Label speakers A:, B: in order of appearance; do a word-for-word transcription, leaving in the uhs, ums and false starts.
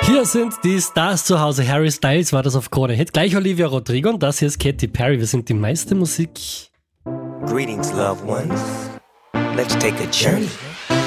A: Hier sind die Stars zu Hause. Harry Styles war das auf Krone Hit. Gleich Olivia Rodrigo und das hier ist Katy Perry. Wir sind die meiste Musik.
B: Greetings, loved ones. Let's take a journey.